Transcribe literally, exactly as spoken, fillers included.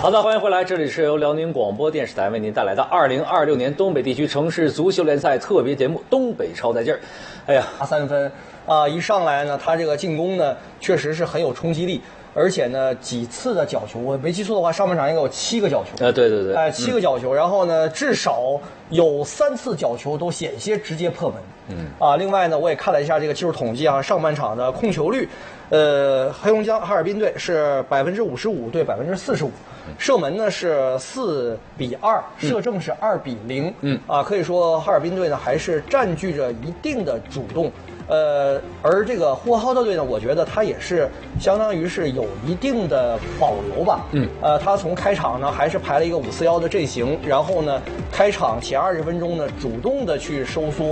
好的，欢迎回来，这里是由辽宁广播电视台为您带来的二零二六年东北地区城市足球联赛特别节目《东北超带劲儿》。哎呀， 拿三分啊、呃！一上来呢，他这个进攻呢，确实是很有冲击力，而且呢，几次的角球，我没记错的话，上半场应该有七个角球。 啊、呃，对对对， 哎、呃，七个角球，嗯、然后呢，至少有三次角球都险些直接破门。嗯啊，另外呢，我也看了一下这个技术统计啊，上半场的控球率，呃，黑龙江哈尔滨队是百分之五十五对百分之四十五。射门呢是四比二，射正是二比零。嗯啊，可以说哈尔滨队呢还是占据着一定的主动。呃，而这个呼和浩特队呢，我觉得他也是相当于是有一定的保留吧。嗯，呃，他从开场呢还是排了一个五四幺的阵型，然后呢，开场前二十分钟呢主动的去收缩。